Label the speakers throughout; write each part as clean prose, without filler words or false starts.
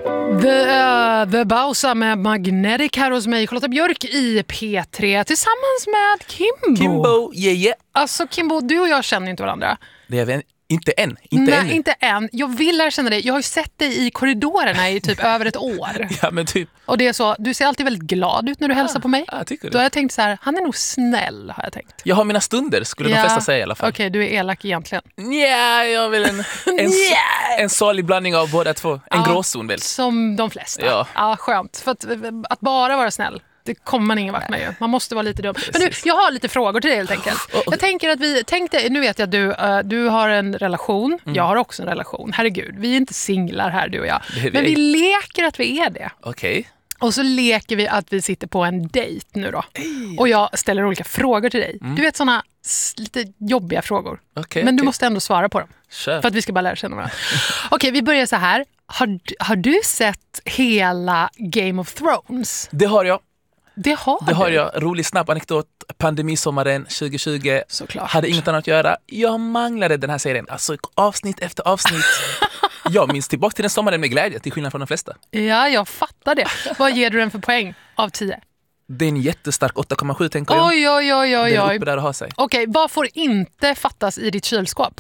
Speaker 1: The Bausa med Magnetic här hos mig, Charlotta Björk i P3 tillsammans med Kimbo.
Speaker 2: Kimbo, yeah.
Speaker 1: Alltså Kimbo, du och jag känner inte varandra.
Speaker 2: Det är inte än.
Speaker 1: Inte än. Jag vill lära känna dig. Jag har ju sett dig i korridorerna i typ över ett år.
Speaker 2: Ja, men typ.
Speaker 1: Och det är så, du ser alltid väldigt glad ut när du hälsar på mig.
Speaker 2: Ja, tycker du?
Speaker 1: Då har jag tänkt så här, han är nog snäll, har jag tänkt.
Speaker 2: Jag har mina stunder, skulle de flesta säga i alla fall.
Speaker 1: Okej, du är elak egentligen.
Speaker 2: Ja, jag vill en salig blandning av båda två. En gråzon väl. Som
Speaker 1: de flesta.
Speaker 2: Ja,
Speaker 1: skönt. För att bara vara snäll, det kommer man ingen vart med ju. Man måste vara lite dum. Men du, jag har lite frågor till dig helt enkelt. Jag tänker att nu vet jag att du har en relation. Jag har också en relation. Herregud, vi är inte singlar här, du och jag. Men vi leker att vi är det.
Speaker 2: Okej.
Speaker 1: Och så leker vi att vi sitter på en dejt nu då. Och jag ställer olika frågor till dig. Du vet såna lite jobbiga frågor. Men du måste ändå svara på dem.
Speaker 2: Sure.
Speaker 1: För att vi ska bara lära känna varandra. Okej, vi börjar så här. Har du sett hela Game of Thrones?
Speaker 2: Det har jag.
Speaker 1: Det har
Speaker 2: jag. Rolig snabb anekdot. Pandemisommaren 2020.
Speaker 1: Såklart.
Speaker 2: Hade inget annat att göra. Jag manglade den här serien. Alltså avsnitt efter avsnitt. Jag minns tillbaka till den sommaren med glädje, till skillnad från de flesta.
Speaker 1: Ja, jag fattar det. Vad ger du den för poäng av 10?
Speaker 2: Det är en jättestark 8,7 tänker jag.
Speaker 1: Oj.
Speaker 2: Den är uppe där att ha sig.
Speaker 1: Okej, vad får inte fattas i ditt kylskåp?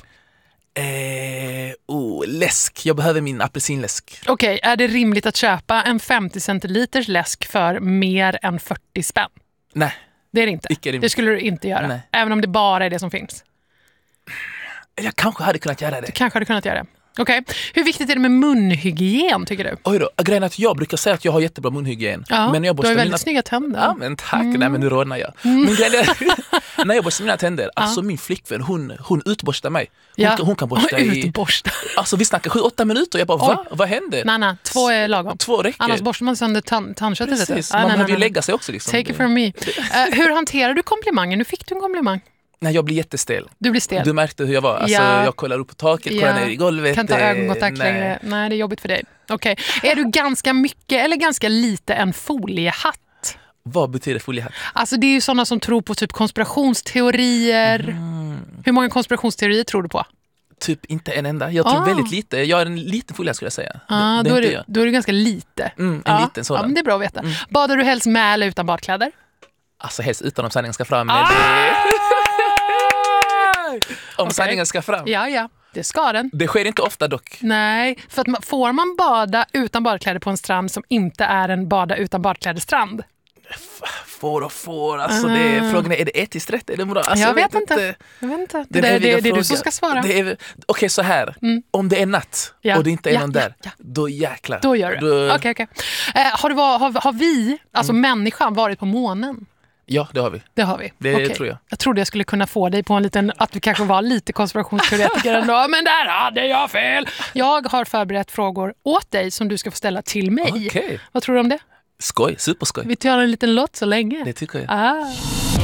Speaker 2: Läsk. Jag behöver min apelsinläsk.
Speaker 1: Okej, är det rimligt att köpa en 50 centiliters läsk för mer än 40 spänn?
Speaker 2: Nej.
Speaker 1: Det är det inte. Det skulle du inte göra.
Speaker 2: Nej.
Speaker 1: Även om det bara är det som finns.
Speaker 2: Jag kanske hade kunnat göra det.
Speaker 1: Du kanske hade kunnat göra det. Okej. Hur viktigt är det med munhygien, tycker du?
Speaker 2: Oj då, grejen är att jag brukar säga att jag har jättebra munhygien.
Speaker 1: Ja,
Speaker 2: men jag
Speaker 1: du har väldigt snygga tänder.
Speaker 2: Ja, men tack. Nej, men nu rodnar jag. Men grejen är, när jag borstar mina tänder, alltså min flickvän, hon utborstar mig. Hon kan borsta
Speaker 1: utborsta.
Speaker 2: Alltså vi snackar 7-8 minuter. Jag bara, vad händer?
Speaker 1: Nej, 2 är lagom.
Speaker 2: 2 räcker.
Speaker 1: Annars borstar man sönder tandköttet.
Speaker 2: Precis, man behöver ju lägga sig också. Liksom.
Speaker 1: Take it from me. Hur hanterar du komplimangen? Nu fick du en komplimang.
Speaker 2: Nej, jag blir jättestel.
Speaker 1: Du blir stel.
Speaker 2: Du märkte hur jag var. Alltså, jag kollar upp på taket, kollar ner i golvet.
Speaker 1: Kan ta ögonkontakt längre. Nej, det är jobbigt för dig. Okej. Är du ganska mycket eller ganska lite en foliehatt?
Speaker 2: Vad betyder foliehatt?
Speaker 1: Alltså det är ju sådana som tror på typ konspirationsteorier. Hur många konspirationsteorier tror du på?
Speaker 2: Typ inte en enda. Jag tror väldigt lite. Jag är en liten foliehatt skulle jag säga.
Speaker 1: Då är du ganska lite.
Speaker 2: En liten sådan.
Speaker 1: Ja, men det är bra att veta. Badar du helst med eller utan badkläder?
Speaker 2: Alltså helst utan om sanningen ska fram. Om sanningen ska fram.
Speaker 1: Ja, det ska den.
Speaker 2: Det sker inte ofta dock.
Speaker 1: Nej, för att får man bada utan badkläder på en strand som inte är en bada utan badkläder-strand?
Speaker 2: Får. Alltså frågan är det etiskt rätt? Är det moral? Alltså,
Speaker 1: jag vet inte. Det är du som ska svara.
Speaker 2: Okej, så här. Om det är natt och det inte är någon där, då jäklar.
Speaker 1: Då gör du. Okej. Har vi, alltså människan, varit på månen?
Speaker 2: Ja, det har vi. Det tror jag.
Speaker 1: Jag trodde jag skulle kunna få dig på en liten, att du kanske var lite konspirationsteoretiker ändå, men där hade jag fel. Jag har förberett frågor åt dig som du ska få ställa till mig.
Speaker 2: Okej.
Speaker 1: Vad tror du om det?
Speaker 2: Skoj, superskoj.
Speaker 1: Vi tar en liten låt så länge.
Speaker 2: Det tycker jag.